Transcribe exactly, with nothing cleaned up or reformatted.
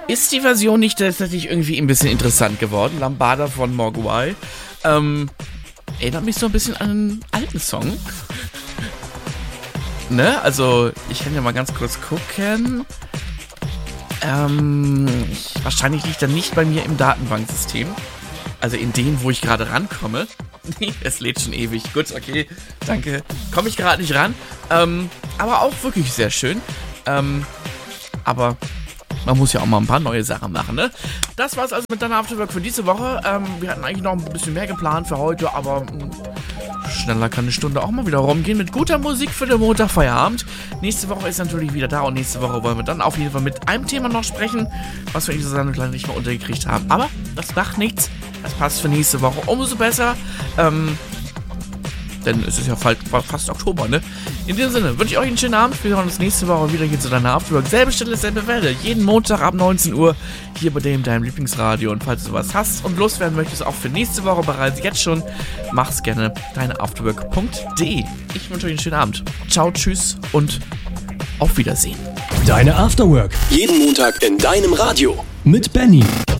Ist die Version nicht tatsächlich irgendwie ein bisschen interessant geworden? Lambada von Mogwai. Ähm, erinnert mich so ein bisschen an einen alten Song. Ne? Also, ich kann ja mal ganz kurz gucken. Ähm, ich, wahrscheinlich liegt er nicht bei mir im Datenbanksystem. Also in den, wo ich gerade rankomme. Es lädt schon ewig. Gut, okay, danke. Komme ich gerade nicht ran. Ähm, aber auch wirklich sehr schön. Ähm, aber man muss ja auch mal ein paar neue Sachen machen, ne? Das war's also mit deiner Afterwork für diese Woche. Ähm, wir hatten eigentlich noch ein bisschen mehr geplant für heute, aber mh, schneller kann eine Stunde auch mal wieder rumgehen mit guter Musik für den Montagfeierabend. Nächste Woche ist natürlich wieder da und nächste Woche wollen wir dann auf jeden Fall mit einem Thema noch sprechen, was wir in dieser Sendung leider nicht mehr untergekriegt haben. Aber das macht nichts. Das passt für nächste Woche umso besser. Ähm, denn es ist ja fast, fast Oktober, ne? In diesem Sinne wünsche ich euch einen schönen Abend. Wir hören uns nächste Woche wieder hier zu deiner Afterwork. Selbe Stelle, selbe Welle. Jeden Montag ab neunzehn Uhr hier bei dem deinem Lieblingsradio. Und falls du was hast und loswerden möchtest, auch für nächste Woche bereits jetzt schon, mach's gerne deine afterwork punkt de. Ich wünsche euch einen schönen Abend. Ciao, tschüss und auf Wiedersehen. Deine Afterwork. Jeden Montag in deinem Radio. Mit Benny.